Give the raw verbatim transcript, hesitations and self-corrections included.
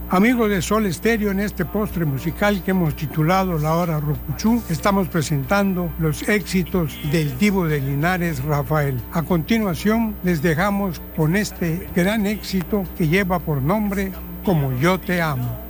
Amigos de Sol Estéreo, en este postre musical que hemos titulado La Hora Rocuchú, estamos presentando los éxitos del divo de Linares, Rafael. A continuación, les dejamos con este gran éxito que lleva por nombre Como yo te amo.